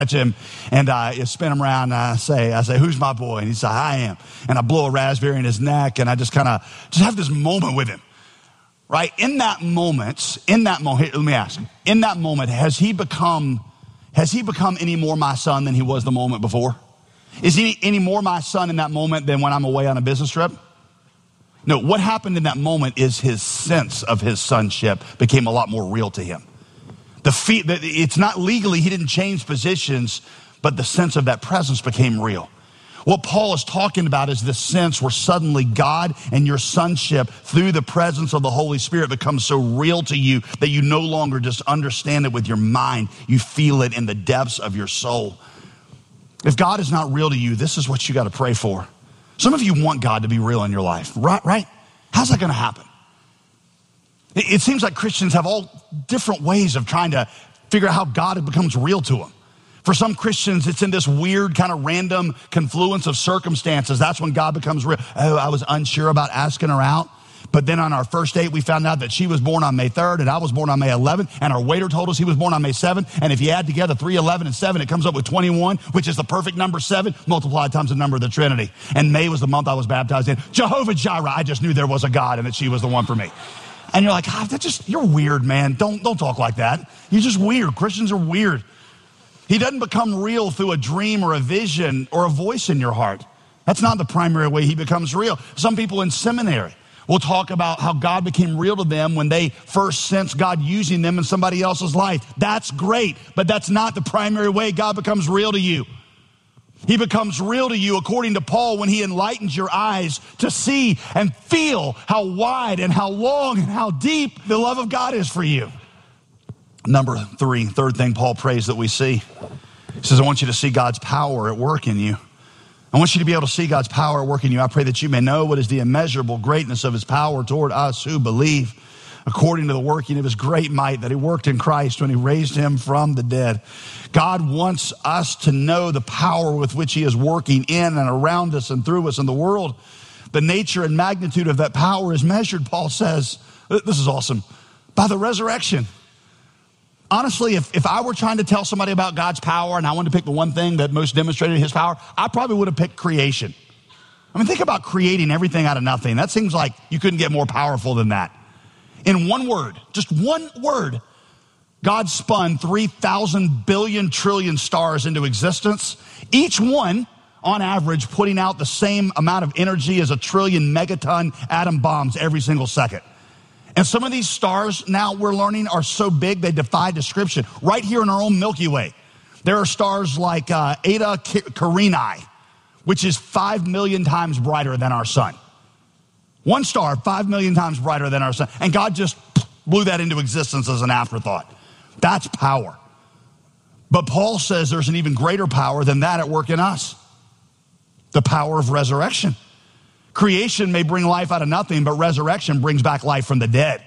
him, and I spin him around, and I say, who's my boy? And he said, I am. And I blow a raspberry in his neck, and I just have this moment with him, right? In that moment, here, let me ask him, in that moment, has he become any more my son than he was the moment before? Is he any more my son in that moment than when I'm away on a business trip? No, what happened in that moment is his sense of his sonship became a lot more real to him. It's not legally, he didn't change positions, but the sense of that presence became real. What Paul is talking about is this sense where suddenly God and your sonship through the presence of the Holy Spirit becomes so real to you that you no longer just understand it with your mind. You feel it in the depths of your soul. If God is not real to you, this is what you got to pray for. Some of you want God to be real in your life, right? How's that going to happen? It seems like Christians have all different ways of trying to figure out how God becomes real to them. For some Christians, it's in this weird kind of random confluence of circumstances. That's when God becomes real. Oh, I was unsure about asking her out. But then on our first date, we found out that she was born on May 3rd and I was born on May 11th. And our waiter told us he was born on May 7th. And if you add together 3, 11, and 7, it comes up with 21, which is the perfect number 7, multiplied times the number of the Trinity. And May was the month I was baptized in. Jehovah Jireh, I just knew there was a God and that she was the one for me. And you're like, you're weird, man. Don't talk like that. You're just weird. Christians are weird. He doesn't become real through a dream or a vision or a voice in your heart. That's not the primary way he becomes real. Some people in seminary will talk about how God became real to them when they first sensed God using them in somebody else's life. That's great, but that's not the primary way God becomes real to you. He becomes real to you, according to Paul, when he enlightens your eyes to see and feel how wide and how long and how deep the love of God is for you. Number 3, third thing Paul prays that we see. He says, I want you to see God's power at work in you. I want you to be able to see God's power at work in you. I pray that you may know what is the immeasurable greatness of his power toward us who believe, according to the working of his great might that he worked in Christ when he raised him from the dead. God wants us to know the power with which he is working in and around us and through us in the world. The nature and magnitude of that power is measured, Paul says, this is awesome, by the resurrection. Honestly, if I were trying to tell somebody about God's power and I wanted to pick the one thing that most demonstrated his power, I probably would have picked creation. I mean, think about creating everything out of nothing. That seems like you couldn't get more powerful than that. In one word, just one word, God spun 3,000 billion trillion stars into existence, each one, on average, putting out the same amount of energy as a trillion megaton atom bombs every single second. And some of these stars, now we're learning, are so big they defy description. Right here in our own Milky Way, there are stars like Eta Carinae, which is 5 million times brighter than our sun. One star, 5 million times brighter than our sun. And God just blew that into existence as an afterthought. That's power. But Paul says there's an even greater power than that at work in us. The power of resurrection. Creation may bring life out of nothing, but resurrection brings back life from the dead.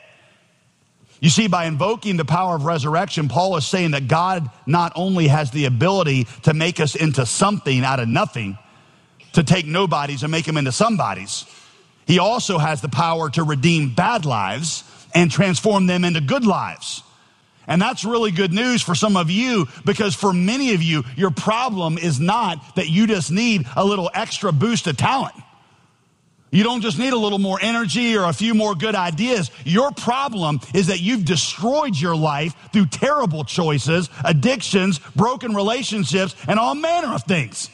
You see, by invoking the power of resurrection, Paul is saying that God not only has the ability to make us into something out of nothing, to take nobodies and make them into somebodies, he also has the power to redeem bad lives and transform them into good lives. And that's really good news for some of you, because for many of you, your problem is not that you just need a little extra boost of talent. You don't just need a little more energy or a few more good ideas. Your problem is that you've destroyed your life through terrible choices, addictions, broken relationships, and all manner of things.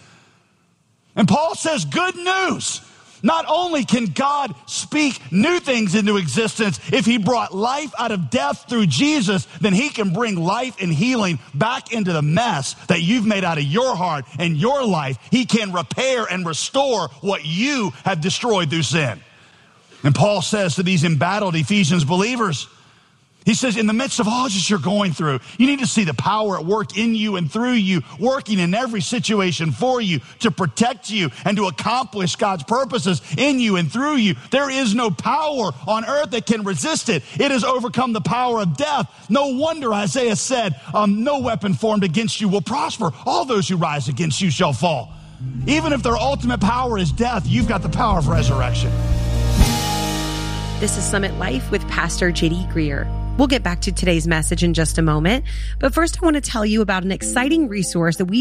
And Paul says, good news. Not only can God speak new things into existence, if he brought life out of death through Jesus, then he can bring life and healing back into the mess that you've made out of your heart and your life. He can repair and restore what you have destroyed through sin. And Paul says to these embattled Ephesians believers, he says, in the midst of all that you're going through, you need to see the power at work in you and through you, working in every situation for you to protect you and to accomplish God's purposes in you and through you. There is no power on earth that can resist it. It has overcome the power of death. No wonder Isaiah said, no weapon formed against you will prosper. All those who rise against you shall fall. Even if their ultimate power is death, you've got the power of resurrection. This is Summit Life with Pastor J.D. Greer. We'll get back to today's message in just a moment. But first, I want to tell you about an exciting resource that we